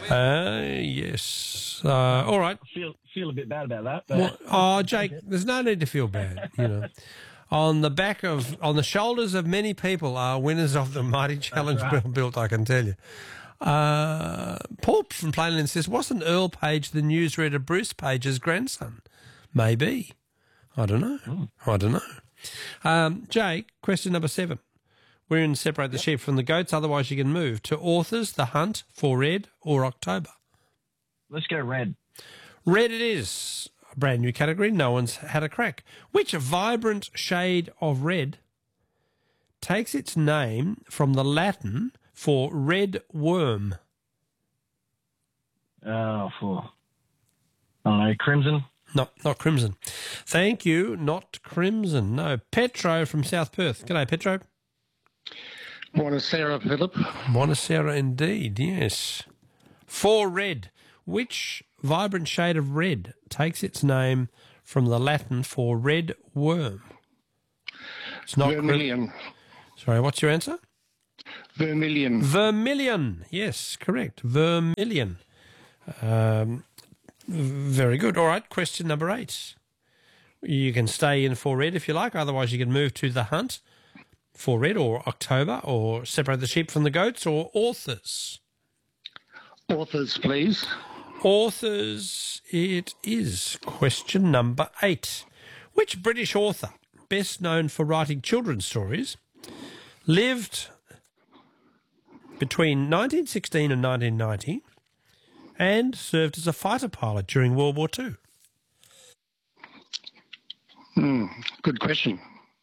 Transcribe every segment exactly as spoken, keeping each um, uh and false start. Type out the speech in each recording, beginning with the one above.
Uh, yes. Uh, all right. I feel feel a bit bad about that. But Well, oh, Jake, there's no need to feel bad, you know. On the back of, on the shoulders of many people are winners of the Mighty Challenge right. Bill built, I can tell you. Uh, Paul from Plainland says, wasn't Earl Page the newsreader Bruce Page's grandson? Maybe. I don't know. Mm. I don't know. Um, Jake, question number seven. We're in Separate the Sheep from the Goats, otherwise you can move to authors, The Hunt, For Red or October. let's go red. Red it is. A brand new category. No one's had a crack. Which vibrant shade of red takes its name from the Latin for red worm? Oh, for I don't know, crimson. No, not crimson. Thank you, not crimson. No, Petro from South Perth. G'day, Petro. Buonasera, Philip. Buonasera indeed, yes. For red. Which vibrant shade of red takes its name from the Latin for red worm? It's not crim- Vermilion. Sorry, what's your answer? Vermilion. Vermilion. Yes, correct. Vermilion. Um, very good. All right, question number eight. You can stay in for red if you like. Otherwise, you can move to The Hunt, For Red or October, or Separate the Sheep from the Goats, or authors. Authors, please. Authors it is. Question number eight. Which British author, best known for writing children's stories, lived between nineteen sixteen and nineteen ninety and served as a fighter pilot during World War Two? Hmm, good question.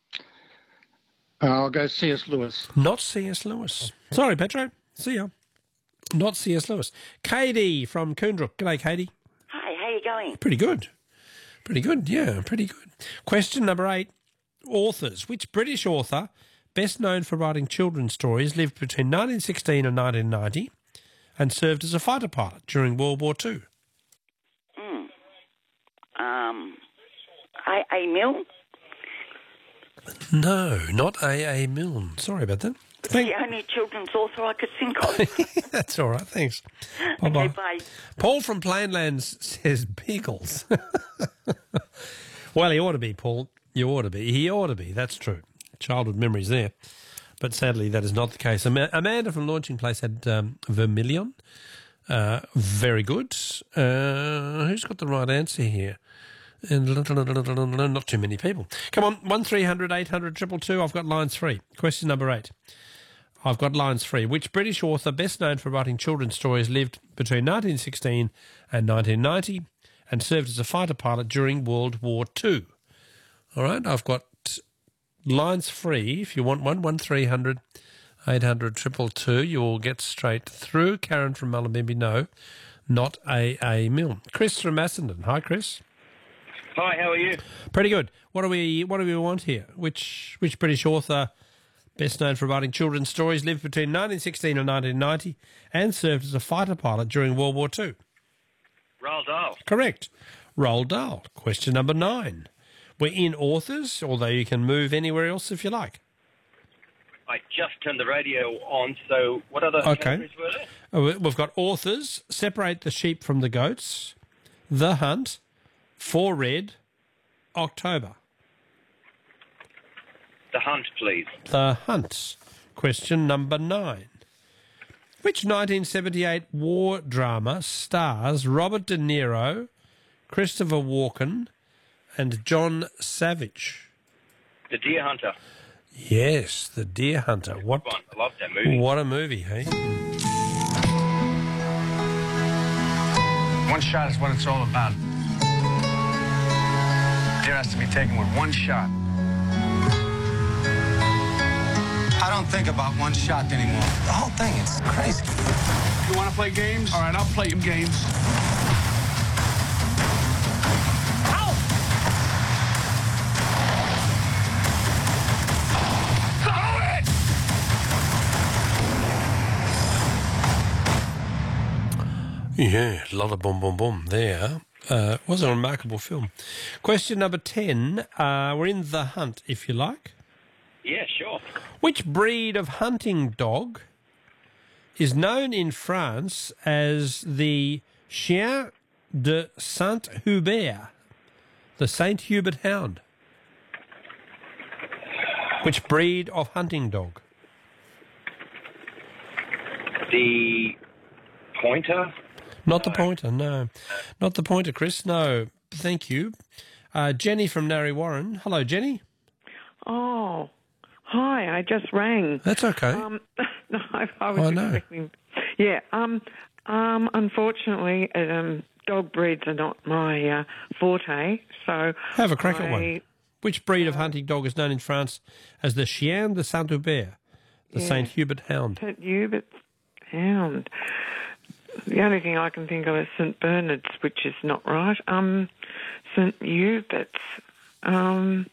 I'll go C S Lewis. Not C S Lewis. Sorry, Petro. See ya. Not C S Lewis. Katie from Coondrook. G'day, Katie. Hi, how you going? Pretty good. Pretty good, yeah, pretty good. Question number eight. Authors. Which British author, best known for writing children's stories, lived between nineteen sixteen and nineteen ninety and served as a fighter pilot during World War Two? Mm. Um, A. A. Milne? No, not A. A. Milne. Sorry about that. It's the only children's author I could think of. That's all right, thanks. Okay, Bye-bye. bye. Paul from Plainlands says beagles. Well, he ought to be, Paul. You ought to be. He ought to be. That's true. Childhood memories there. But sadly, that is not the case. Am- Amanda from Launching Place had um, Vermilion. Uh, very good. Uh, who's got the right answer here? And not too many people. Come on, one three hundred eight hundred two two two. I've got lines three. Question number eight. I've got lines three. Which British author, best known for writing children's stories, lived between nineteen sixteen and nineteen ninety and served as a fighter pilot during World War Two? All right, I've got lines free. If you want one, one three hundred eight hundred two two two. You'll get straight through. Karen from Mullumbimby, no, not A. A. Milne. Chris from Macedon. Hi, Chris. Hi, how are you? Pretty good. What do we What do we want here? Which Which British author, best known for writing children's stories, lived between nineteen sixteen and nineteen ninety and served as a fighter pilot during World War Two? Roald Dahl. Correct. Roald Dahl. Question number nine. We're in authors, although you can move anywhere else if you like. I just turned the radio on, so what other Okay. categories were there? Oh, we- We've got authors, Separate the Sheep from the Goats, The Hunt, For Red, October. The Hunt, please. The Hunt. Question number nine. Which nineteen seventy-eight war drama stars Robert De Niro, Christopher Walken, and John Savage? The Deer Hunter. Yes, The Deer Hunter. What? One. I love that movie. What a movie, hey? One shot is what it's all about. Deer has to be taken with one shot. I don't think about one shot anymore. The whole thing, it's crazy. You want to play games? All right, I'll play you games. Ow! Throw it! Yeah, a lot of boom, boom, boom there. Uh, it was a remarkable film. Question number ten. Uh, we're in The Hunt, if you like. Yeah, sure. Which breed of hunting dog is known in France as the Chien de Saint-Hubert, the Saint Hubert Hound? Which breed of hunting dog? The pointer? Not the pointer, no. Not the pointer, Chris, no. Thank you. Uh, Jenny from Narre Warren. Hello, Jenny. Oh, hi, I just rang. That's okay. Um, no, I, I was Oh, no. expecting... Yeah, um, um, unfortunately, um, dog breeds are not my uh, forte, so... Have a crack at I- one. Which breed of hunting dog is known in France as the Chien de Saint-Hubert, the Yeah. Saint Hubert Hound? Saint Hubert's Hound. The only thing I can think of is Saint Bernard's, which is not right. Um, Saint Hubert's. Um,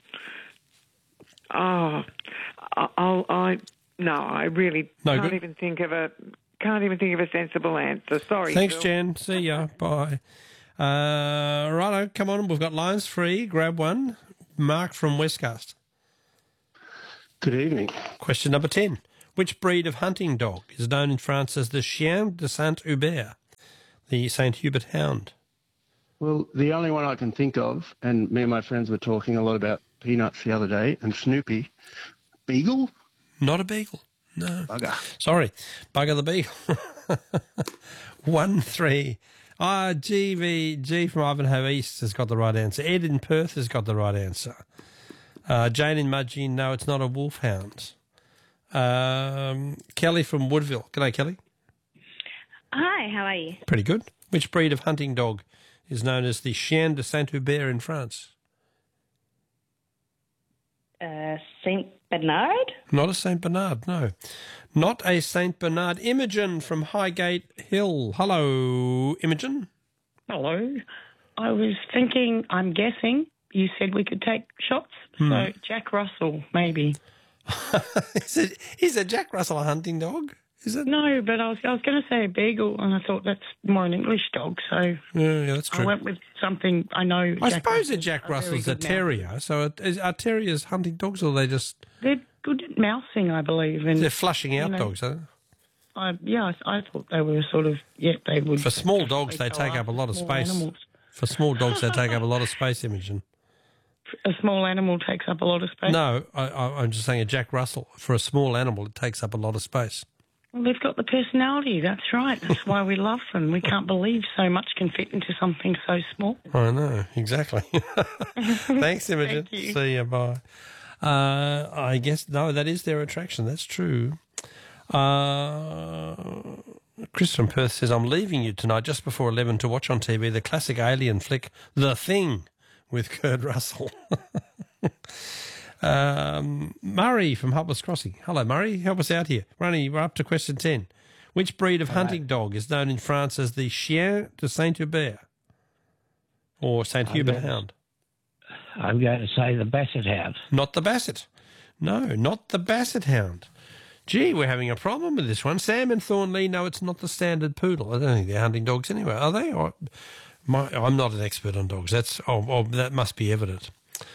oh, I, I'll, I no, I really No can't good? even think of a can't even think of a sensible answer. Sorry. Thanks, Phil. Jen. See ya. Bye. Uh, righto, come on. We've got lines free. Grab one. Mark from Westcast. Good evening. Question number ten. Which breed of hunting dog is known in France as the Chien de Saint-Hubert, the Saint Hubert Hound? Well, the only one I can think of, and me and my friends were talking a lot about Peanuts the other day, and Snoopy, Beagle? Not a beagle. No. Bugger. Sorry. Bugger the beagle. One, three. Ah, G V G from Ivanhoe East has got the right answer. Ed in Perth has got the right answer. Uh, Jane in Mudgee, no, it's not a wolfhound. Um, Kelly from Woodville. G'day, Kelly. Hi, how are you? Pretty good. Which breed of hunting dog is known as the Chien de Saint-Hubert in France? Uh, Saint Bernard? Not a Saint Bernard, no. Not a Saint Bernard. Imogen from Highgate Hill. Hello, Imogen. Hello. I was thinking, I'm guessing, you said we could take shots. Hmm. So Jack Russell, maybe. is, it, is a Jack Russell a hunting dog? Is it? No, but I was I was going to say a beagle, and I thought that's more an English dog, so Yeah, yeah, that's true. I went with something I know. I Jack suppose a Russell's Jack very Russell's a good mouse. terrier. So it- is, are terriers hunting dogs, or are they just They're good at mousing, I believe. And they're flushing out you know, dogs? Are they? I, yeah, I, I thought they were sort of, yeah, they would. For small dogs, they go take up a after lot of small space. animals. For small dogs, they take up a lot of space, Imogen. A small animal takes up a lot of space. No, I, I, I'm just saying a Jack Russell. For a small animal, it takes up a lot of space. Well, they've got the personality. That's right. That's why we love them. We can't believe so much can fit into something so small. I know, exactly. Thanks, Imogen. Thank you. See you. Bye. Uh, I guess, no, that is their attraction. That's true. Uh, Chris from Perth says, I'm leaving you tonight just before eleven to watch on T V the classic alien flick, The Thing, with Kurt Russell. um, Murray from Hubbles Crossing. Hello, Murray. Help us out here. We're, only, we're up to question ten. Which breed of hunting dog is known in France as the Chien de Saint-Hubert? Or Saint Hubert I'm gonna- Hound? I'm going to say the Basset Hound. Not the Basset. No, not the Basset Hound. Gee, we're having a problem with this one. Sam and Thornley, no, it's not the standard poodle. I don't think they're hunting dogs anyway, are they? Or, my, I'm not an expert on dogs. That's oh, oh that must be evident.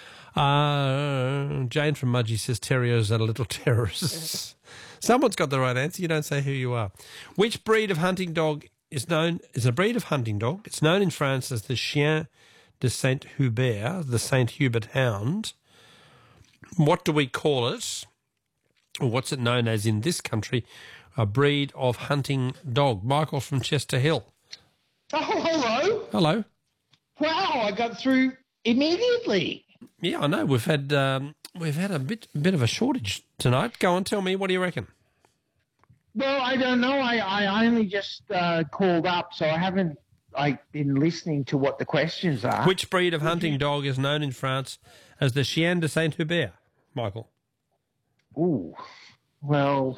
Uh, Jane from Mudgee says terriers are little terrorists. Someone's got the right answer. You don't say who you are. Which breed of hunting dog is known is a breed of hunting dog? It's known in France as the Chien de Saint-Hubert, the Saint Hubert Hound. What do we call it? Or what's it known as in this country? A breed of hunting dog. Michael from Chester Hill. Oh, hello. Hello. Wow, I got through immediately. Yeah, I know. We've had um, we've had a bit bit of a shortage tonight. Go on, tell me. What do you reckon? Well, I don't know. I, I only just uh, called up, so I haven't like been listening to what the questions are. Which breed of hunting dog is known in France as the Chien de Saint-Hubert, Michael? Ooh, well,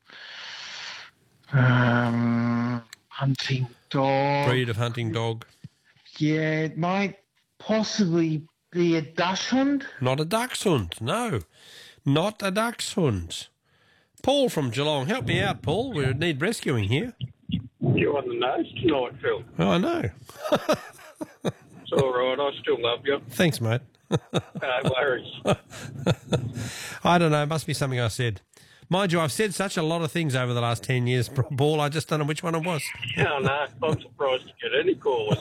um, hunting dog. Breed of hunting dog. Yeah, it might possibly be a dachshund. Not a dachshund, no. Not a dachshund. Paul from Geelong. Help me out, Paul. We need rescuing here. You're on the nose tonight, Phil. Oh, I know. It's all right. I still love you. Thanks, mate. No worries. I don't know. It must be something I said. Mind you, I've said such a lot of things over the last ten years, Paul, I just don't know which one it was. Yeah, no, I'm surprised you get any callers.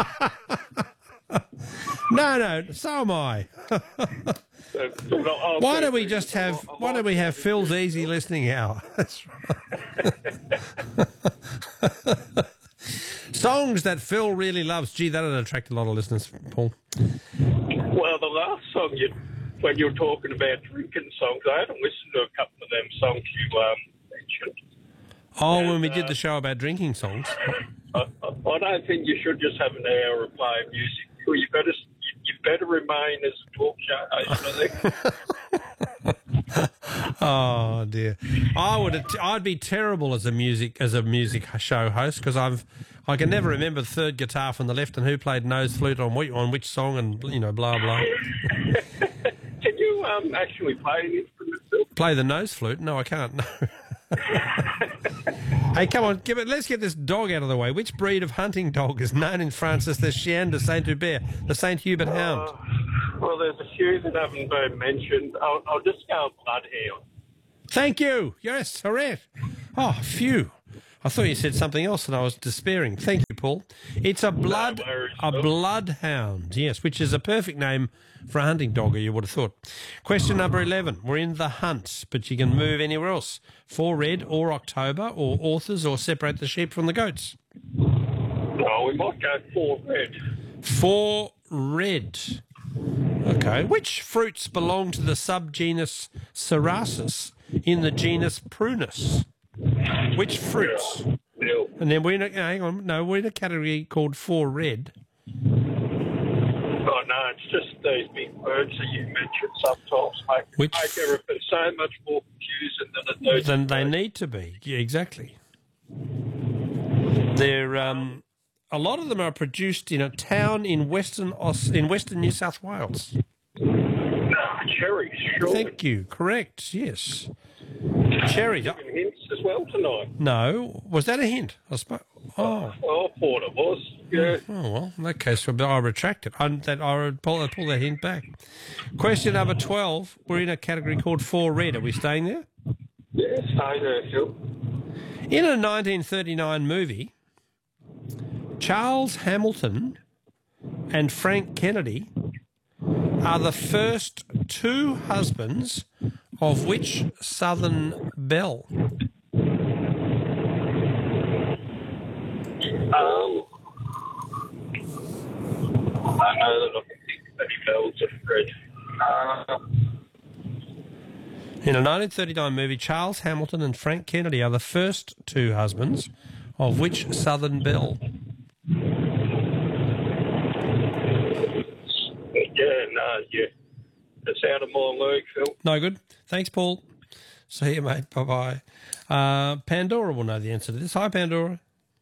No, no, so am I. So, so, I'll Why say don't we things. just have, I- I why don't we have Phil's easy listening hour? That's right. Songs that Phil really loves. Gee, that'd attract a lot of listeners, Paul. Well, the last song you, when you were talking about drinking songs, I hadn't listened to a couple of them songs you um, mentioned. Oh, when we did the show about drinking songs. I, I, I don't think you should just have an hour of playing music. You you better you, you better remain as a talk show host, I think. Oh dear, I would I'd be terrible as a music as a music show host because I've I can never remember the third guitar from the left and who played nose flute on which on which song and you know blah blah. Can you um, actually play an instrument, Phil? Play the nose flute? No, I can't. No. Hey, come on, give it. Let's get this dog out of the way. Which breed of hunting dog is known in France as the Chien de Saint-Hubert, the Saint Hubert Hound? Uh, well, there's a few that haven't been mentioned. I'll, I'll just go bloodhound. Thank you. Yes, correct. Oh, phew. I thought you said something else and I was despairing. Thank you, Paul. It's a blood, No worries, a Phil. bloodhound, yes, which is a perfect name for a hunting dog, you would have thought. Question number eleven. We're in the hunt, but you can move anywhere else. For red or October or authors or separate the sheep from the goats. Oh, we might go for red. For red. Okay. Which fruits belong to the subgenus Cerasus in the genus Prunus? Which fruits? Yeah. And then we're in a, hang on, no, we're in a category called for red. Oh, no, it's just these big words that you mentioned sometimes make, Which make f- everything so much more confusing than it needs Then to they be. need to be. Yeah, exactly. They're um, a lot of them are produced in a town in western Aus- in western New South Wales. No, cherries, sure. Thank you. Correct. Yes. Cherry. Giving hints as well tonight. No, was that a hint? I suppose. Oh. Oh, I thought it was. Yeah. Oh well, in that case, I retract it. I, that, I would pull, pull that hint back. Question number twelve. We're in a category called for red. Are we staying there? Yeah, stay there, Phil. In a nineteen thirty-nine movie, Charles Hamilton and Frank Kennedy are the first two husbands of which Southern belle? Um, I know that I can think of any bells of red. Uh, In a nineteen thirty-nine movie, Charles Hamilton and Frank Kennedy are the first two husbands of which Southern belle? yeah, no, yeah. It's out of my league, Phil. No good. Thanks, Paul. See you, mate. Bye-bye. Uh, Pandora will know the answer to this. Hi, Pandora.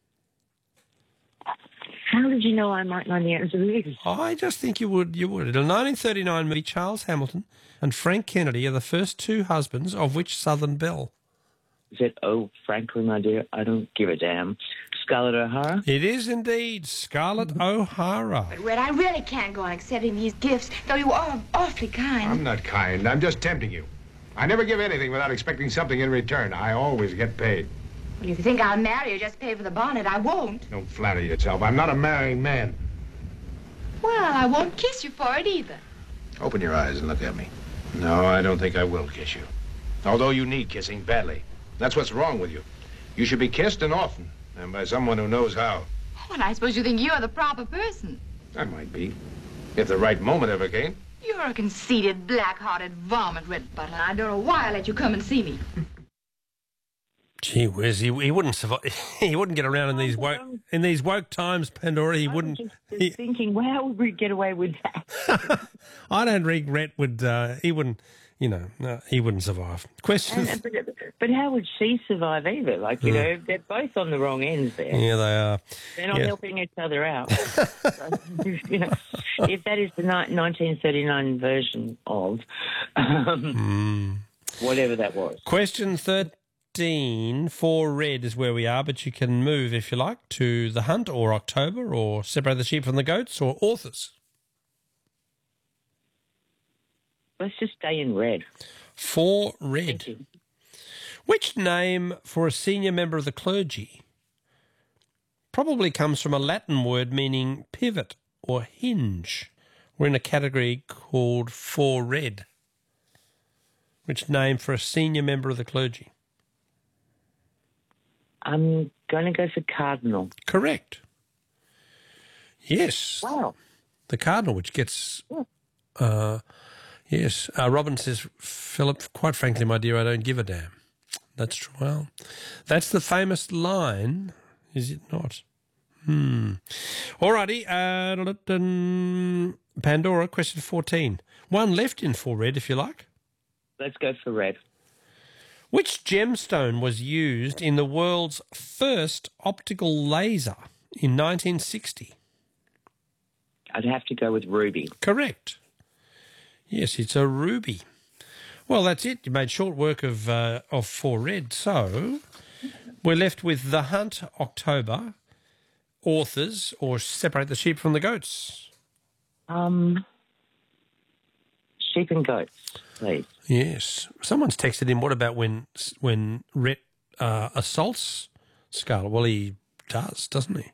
How did you know I might know the answer to this? I just think you would. You would. In a nineteen thirty-nine movie, Charles Hamilton and Frank Kennedy are the first two husbands of which Southern belle? Is it, oh, frankly, my dear, I don't give a damn. Scarlett O'Hara? It is indeed Scarlett O'Hara. But, Red, I really can't go on accepting these gifts, though you are awfully kind. I'm not kind. I'm just tempting you. I never give anything without expecting something in return. I always get paid. Well, if you think I'll marry you, just pay for the bonnet. I won't. Don't flatter yourself. I'm not a marrying man. Well, I won't kiss you for it either. Open your eyes and look at me. No, I don't think I will kiss you. Although you need kissing badly. That's what's wrong with you. You should be kissed and often, and by someone who knows how. Well, I suppose you think you're the proper person. I might be. If the right moment ever came. You're a conceited, black-hearted varmint, Red Butler. I don't know why I let you come and see me. Gee whiz, he, he wouldn't survive. He wouldn't get around in these woke in these woke times, Pandora. He wouldn't. Just He, thinking, well, how would we get away with that? I don't regret. Would uh, he wouldn't? You know, no, he wouldn't survive. Question. And, but, but how would she survive either? Like, you Mm. know, they're both on the wrong ends there. Yeah, they are. They're not Yeah. helping each other out. So, you know, if that is the ni- nineteen thirty-nine version of um, whatever that was. Question thirteen for red is where we are, but you can move if you like to the hunt or October or separate the sheep from the goats or authors. Let's just stay in red. For red. Which name for a senior member of the clergy probably comes from a Latin word meaning pivot or hinge? We're in a category called for red. Which name for a senior member of the clergy? I'm going to go for cardinal. Correct. Yes. Wow. The cardinal, which gets... Uh, yes. Uh, Robin says, Philip, quite frankly, my dear, I don't give a damn. That's true. Well, that's the famous line, is it not? Hmm. All righty. Uh, Pandora, question fourteen. One left in for red, if you like. Let's go for red. Which gemstone was used in the world's first optical laser in nineteen sixty? I'd have to go with ruby. Correct. Yes, it's a ruby. Well, that's it. You made short work of uh, of four red. So we're left with The Hunt, October, authors, or Separate the Sheep from the Goats. Um, sheep and goats, please. Yes. Someone's texted him, what about when when Rhett uh, assaults Scarlet? Well, he does, doesn't he?